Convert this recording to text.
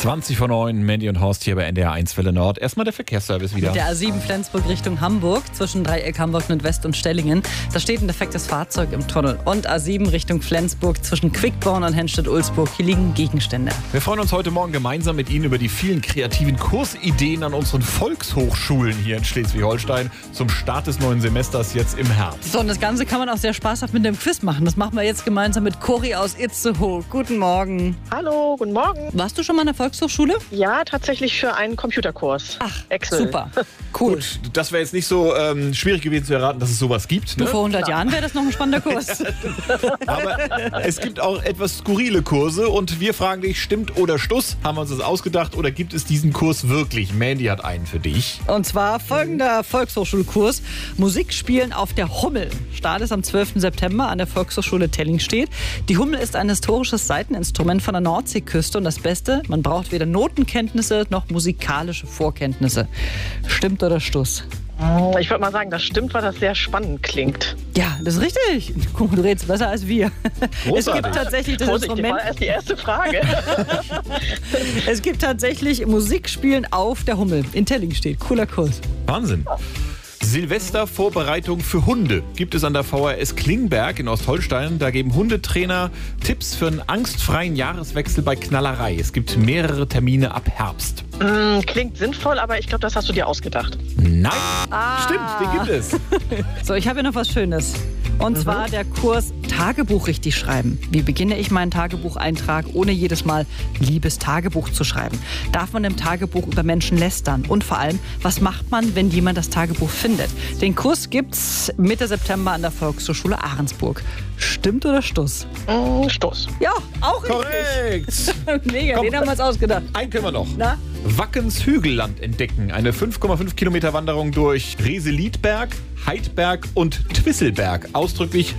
20:09, Mandy und Horst hier bei NDR 1 Welle Nord. Erstmal der Verkehrsservice wieder. Mit der A7 Flensburg Richtung Hamburg zwischen Dreieck Hamburg Nordwest und Stellingen. Da steht ein defektes Fahrzeug im Tunnel. Und A7 Richtung Flensburg zwischen Quickborn und Henstedt-Ulzburg. Hier liegen Gegenstände. Wir freuen uns heute Morgen gemeinsam mit Ihnen über die vielen kreativen Kursideen an unseren Volkshochschulen hier in Schleswig-Holstein zum Start des neuen Semesters jetzt im Herbst. So, und das Ganze kann man auch sehr spaßhaft mit dem Quiz machen. Das machen wir jetzt gemeinsam mit Cori aus Itzehoe. Guten Morgen. Hallo, guten Morgen. Warst du schon mal an der Volkshochschule? Ja, tatsächlich für einen Computerkurs. Ach, Excel. super. Cool. Gut, das wäre jetzt nicht so schwierig gewesen zu erraten, dass es sowas gibt. Ne? Vor 100 Jahren wäre das noch ein spannender Kurs. Aber es gibt auch etwas skurrile Kurse und wir fragen dich, stimmt oder Stuss? Haben wir uns das ausgedacht oder gibt es diesen Kurs wirklich? Mandy hat einen für dich. Und zwar folgender Volkshochschulkurs. Musik spielen auf der Hummel. Start ist am 12. September an der Volkshochschule Tellingstedt. Die Hummel ist ein historisches Saiteninstrument von der Nordseeküste. Und das Beste, man braucht weder Notenkenntnisse noch musikalische Vorkenntnisse. Stimmt oder Stuss? Ich würde mal sagen, das stimmt, weil das sehr spannend klingt. Ja, das ist richtig. Guck mal, du redest besser als wir. Großartig. Es gibt tatsächlich das Vorsicht, das Instrument. war erst die erste Frage. Es gibt tatsächlich Musikspielen auf der Hummel. In Tellingstedt. Cooler Kurs. Wahnsinn. Silvestervorbereitung für Hunde gibt es an der VHS Klingberg in Ostholstein. Da geben Hundetrainer Tipps für einen angstfreien Jahreswechsel bei Knallerei. Es gibt mehrere Termine ab Herbst. Klingt sinnvoll, aber ich glaube, das hast du dir ausgedacht. Nein, stimmt, den gibt es. So, ich habe hier noch was Schönes. Und zwar der Kurs Tagebuch richtig schreiben. Wie beginne ich meinen Tagebucheintrag, ohne jedes Mal liebes Tagebuch zu schreiben? Darf man im Tagebuch über Menschen lästern? Und vor allem, was macht man, wenn jemand das Tagebuch findet? Den Kurs gibt's Mitte September an der Volkshochschule Ahrensburg. Stimmt oder Stuss? Stoß. Ja, auch Korrekt. richtig. Mega, Komm. den haben wir uns ausgedacht. Einen können wir noch. Na? Wackens Hügelland entdecken. Eine 5,5 Kilometer Wanderung durch Reseliedberg, Heidberg und Twisselberg. Ausdrücklich